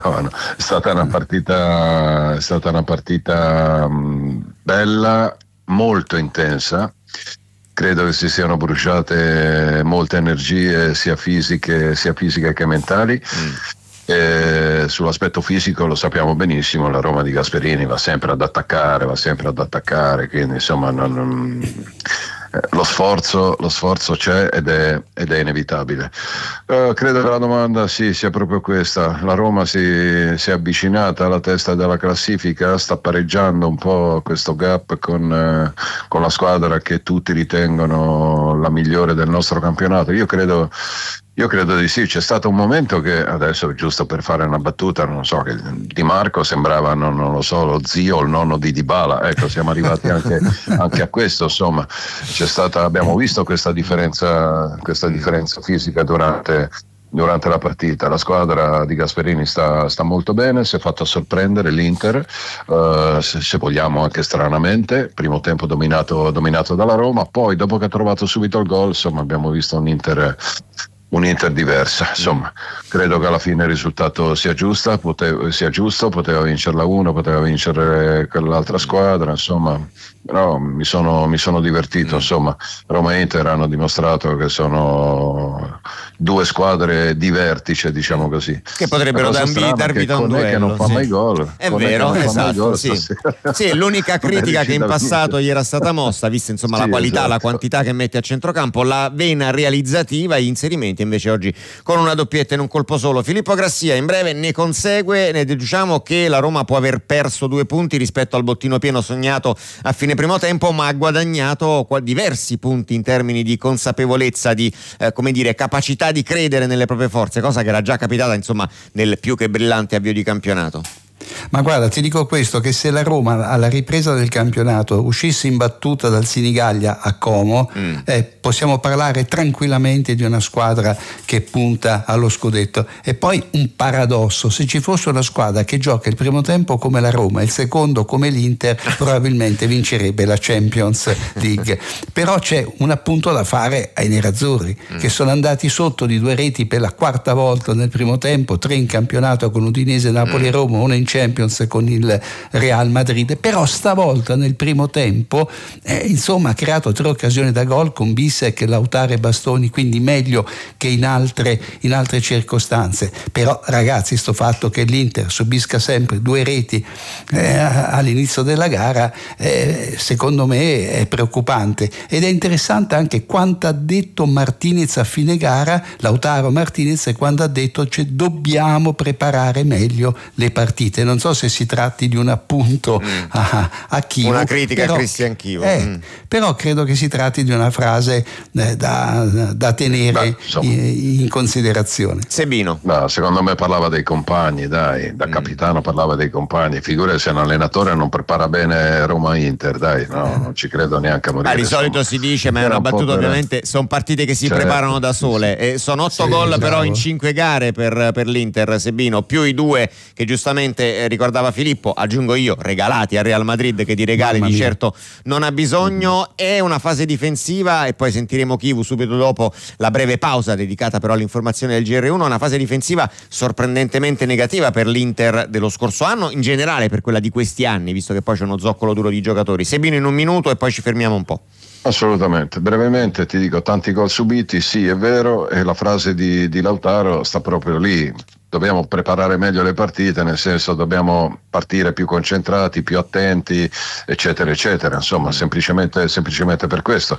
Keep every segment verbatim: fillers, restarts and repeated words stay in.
No, no. È stata una partita, è stata una partita mh, bella, molto intensa. Credo che si siano bruciate molte energie sia fisiche, sia fisiche che mentali. Mm. E sull'aspetto fisico lo sappiamo benissimo, la Roma di Gasperini va sempre ad attaccare, va sempre ad attaccare, quindi insomma non, non, lo sforzo, lo sforzo c'è ed è, ed è inevitabile. Uh, credo che la domanda sì sia proprio questa. La Roma si, si è avvicinata alla testa della classifica, sta pareggiando un po' questo gap con, uh, con la squadra che tutti ritengono la migliore del nostro campionato. Io credo Io credo di sì, c'è stato un momento che adesso, giusto per fare una battuta, non so, che Di Marco sembrava, non, non lo so, lo zio o il nonno di Dybala, ecco, siamo arrivati anche, anche a questo, insomma, c'è stata, abbiamo visto questa differenza, questa differenza fisica durante, durante la partita. La squadra di Gasperini sta, sta molto bene, si è fatta sorprendere l'Inter, uh, se, se vogliamo anche stranamente, primo tempo dominato, dominato dalla Roma, poi dopo che ha trovato subito il gol, insomma, abbiamo visto un Inter... un'Inter diversa, insomma, credo che alla fine il risultato sia giusto, poteva, sia giusto, poteva vincerla uno, poteva vincere quell'altra squadra, insomma, però mi sono, mi sono divertito, insomma, Roma e Inter hanno dimostrato che sono due squadre di vertice, diciamo così. Che potrebbero darvi, darvi da un duello. Che non fa sì. mai gol. È vero, esatto, gol, sì. Sì, l'unica critica che in passato gli era stata mossa, vista insomma sì, la qualità, esatto. la quantità che mette a centrocampo, la vena realizzativa e gli inserimenti invece oggi con una doppietta in un colpo solo. Filippo Grassia in breve ne consegue, ne deduciamo che la Roma può aver perso due punti rispetto al bottino pieno sognato a fine primo tempo, ma ha guadagnato diversi punti in termini di consapevolezza, di eh, come dire, capacità di credere nelle proprie forze, cosa che era già capitata insomma nel più che brillante avvio di campionato. Ma guarda, ti dico questo, che se la Roma alla ripresa del campionato uscisse imbattuta dal Senigallia a Como, mm. eh, possiamo parlare tranquillamente di una squadra che punta allo scudetto. E poi un paradosso: se ci fosse una squadra che gioca il primo tempo come la Roma e il secondo come l'Inter, probabilmente vincerebbe la Champions League. Però c'è un appunto da fare ai nerazzurri, mm. che sono andati sotto di due reti per la quarta volta nel primo tempo, tre in campionato con Udinese, Napoli e Roma, una in Champions con il Real Madrid, però stavolta nel primo tempo eh, insomma ha creato tre occasioni da gol con Bissek, Lautaro e Bastoni, quindi meglio che in altre, in altre circostanze. Però ragazzi, sto fatto che l'Inter subisca sempre due reti eh, all'inizio della gara eh, secondo me è preoccupante, ed è interessante anche quanto ha detto Martinez a fine gara, Lautaro Martinez, e quando ha detto cioè, dobbiamo preparare meglio le partite. Non so se si tratti di un appunto mm. a, a Chivo, una critica però, a Cristian Chivo, eh, mm. però credo che si tratti di una frase eh, da, da tenere Beh, in, in considerazione. Sebino. No, secondo me parlava dei compagni, dai, da mm. capitano parlava dei compagni, figura se un allenatore non prepara bene Roma-Inter, dai, no, non ci credo neanche a morire. Ah, di solito insomma. Si dice, ma è una battuta, ovviamente sono partite che si certo. preparano da sole, e sono otto sì, gol bravo. Però in cinque gare per, per l'Inter, Sebino, più i due che giustamente ricordava Filippo, aggiungo io, regalati al Real Madrid, che di regali Mamma di mia. certo non ha bisogno. È una fase difensiva, e poi sentiremo Chivu subito dopo la breve pausa dedicata però all'informazione del G R uno, una fase difensiva sorprendentemente negativa per l'Inter dello scorso anno, in generale per quella di questi anni, visto che poi c'è uno zoccolo duro di giocatori. Sebino in un minuto e poi ci fermiamo un po'. Assolutamente, brevemente ti dico, tanti gol subiti, sì è vero, e la frase di, di Lautaro sta proprio lì. Dobbiamo preparare meglio le partite, nel senso dobbiamo partire più concentrati, più attenti, eccetera eccetera, insomma semplicemente, semplicemente per questo.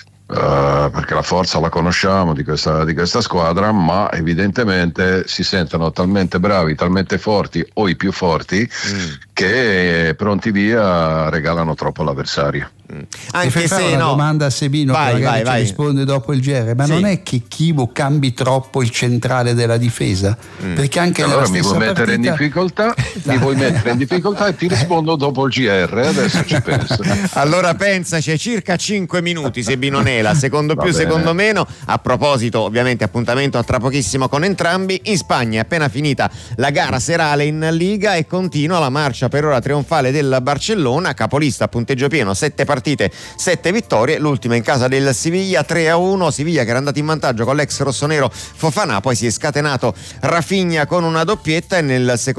Uh, perché la forza la conosciamo di questa, di questa squadra, ma evidentemente si sentono talmente bravi, talmente forti o i più forti mm. che pronti via regalano troppo all'avversario. Mm. Anche se una no. domanda a Sebino, vai, che magari vai, ci vai. risponde dopo il G R, ma sì. non è che Chivo cambi troppo il centrale della difesa? Mm. Perché anche allora mi vuoi partita... mettere in difficoltà mi vuoi mettere in difficoltà e ti rispondo dopo il G R, adesso ci penso. Allora pensaci, c'è circa cinque minuti, Sebino Nela, secondo più secondo meno. A proposito, ovviamente appuntamento a tra pochissimo con entrambi. In Spagna è appena finita la gara serale in Liga e continua la marcia per ora trionfale del Barcellona, capolista a punteggio pieno, sette partite, sette vittorie, l'ultima in casa del Siviglia tre a uno. Siviglia che era andato in vantaggio con l'ex rossonero Fofana, poi si è scatenato Rafinha con una doppietta e nel secondo